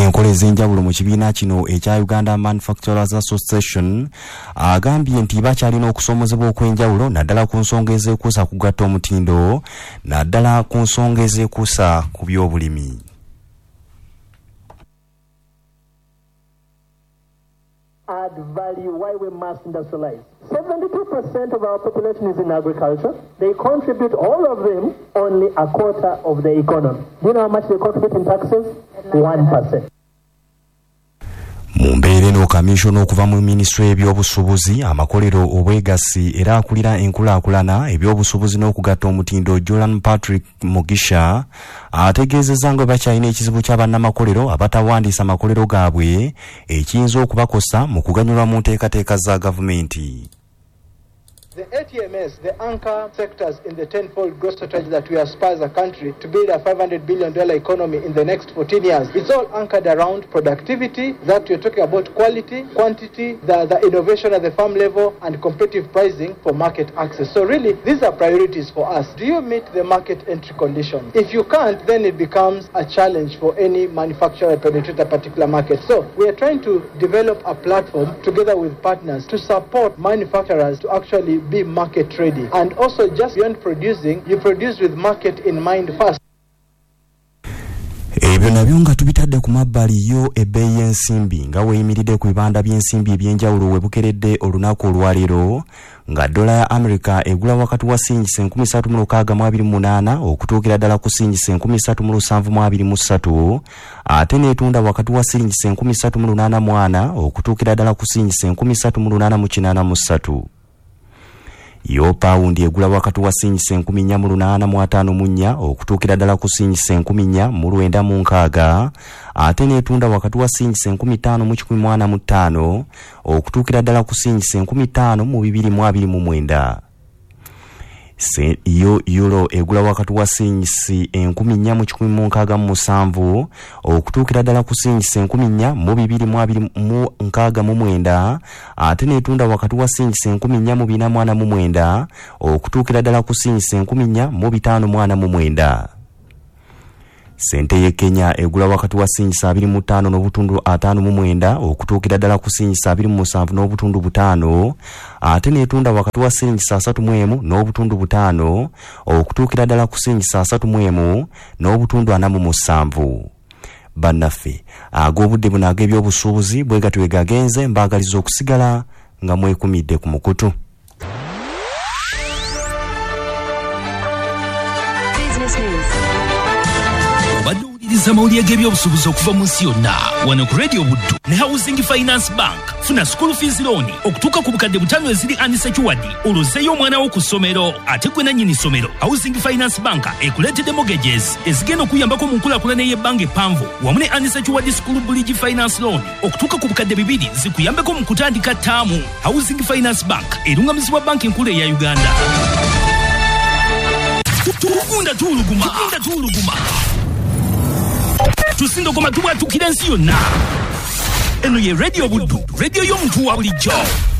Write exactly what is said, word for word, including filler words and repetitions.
enkola ez'enjawulo mu kibiina kino ekya Uganda Manufacturers Association agambye nti bakyalina okusoomozebwa okw'enjawulo naddala ku nsonga ezeekuusa kugatta omutindo naddala ku nsonga ezeekuusa ku by'obulimi. Add value, why we must industrialize. seventy-two percent of our population is in agriculture. They contribute, all of them, only a quarter of the economy. Do you know how much they contribute in taxes? one percent. Mumbeere no commission okuva mu ministry ebyobusuubuzi amakolero obwegassi era akulira enkulaakulana ebyobusuubuzi n'okugatta omutindo Joran Patrick Mugisha ategeezezza nga bakyalina ekizibu ky'abannamakolero abatawandiisa amakolero gaabwe ekiyinza okubakosa mu kuganyulwa mu nteekateeka za gavumenti. The A T M S, the anchor sectors in the tenfold growth strategy that we aspire as a country to build a five hundred billion dollars economy in the next fourteen years, it's all anchored around productivity, that we're talking about quality, quantity, the, the innovation at the farm level, and competitive pricing for market access. So really, these are priorities for us. Do you meet the market entry conditions? If you can't, then it becomes a challenge for any manufacturer to penetrate a particular market. So we are trying to develop a platform together with partners to support manufacturers to actually be market ready, and also just beyond producing, you produce with market in mind first. Ebyo nabyo nga tubitadde ku mabbali yo ebbeeyi y'ensimbi nga weeyimiridde ku bibanda by'ensimbi eby'enjawulo webukeredde olunaku olwaleero nga dola ya America egula wakati wa singisa enkumi ssatu mu lukaaga mu abiri mu munaana okutuukira ddala ku singisa enkumi ssatu mu lusanvu mu abiri mu ssatu ate n'etunda wakati wa singisa enkumi ssatu mu lunaana mu ana okutuukira ddala ku singisa enkumi ssatu mu lunaana mu kinaana mu ssatu. Yo paundi egula wakati wa singisa enkumi nnya mu lunaana mu ataano mu nnya okutuukira ddala ku singisa enkumi nnya mu lwenda mu nkaaga ate n'etunda wakati wa singisa enkumi ttaano mu kikumi mu ana mu ttaano okutuukira ddala ku singisa enkumi ttaano mu bibiri mu abiri mu mwenda. Se yo euro egula wakati wa singisi enkumi nnya mu kikumi mu nkaaga mu musanvu okutuukira ddala ku singisa enkumi nnya mu bibiri mu abiri mu nkaaga mu mwenda ate n'etunda wakati wa singisa enkumi nnya mu bina mu ana mu mwenda okutuukira ddala ku singisa enkumi nnya mu bitaano mu ana mu mwenda. Sente ye Kenya egula wakati wa singisa abiri mu ttaano n'obutundu ataano mu mwenda okutuukira ddala ku singisa abiri mu musanvu n'obutundu butaano ate n'etunda wakati wa singisa asatu mu emu n'obutundu butaano okutuukira ddala ku singisa asatu mu emu n'obutundu ana mu musanvu. Bannaffe ag'obudde buno ag'ebyobusuubuzi bwe gatwe gagenze mbaagaliza okusigala nga mwekumidde ku mukutu. Baduliriza mawulire g'ebyobusuubuzi okuva mu nsi yonna wano ku Radio Buddu ne Housing Finance Bank. Funa school fees loan okutuuka ku bukadde butaano eziri unsecured olozzeeyo omwana wo ku ssomero ate gwe nannyini ssomero. Housing Finance Bank ekuleetedde mortgages ezigenda okuyambako mu nkulaakulana y'ebbanga eppanvu wamu ne unsecured school bridge finance loan okutuuka ku bukadde bibiri zikuyambeko mu kutandika ttaamu. Housing Finance Bank erungamizibwa banki enkulu eya Uganda. Tugunda tuuluguma tugunda tuuluguma tusindo koma tubwatukira ensi yonna. Eno ye Radio Buddu, radio y'omuntu wa bulijjo.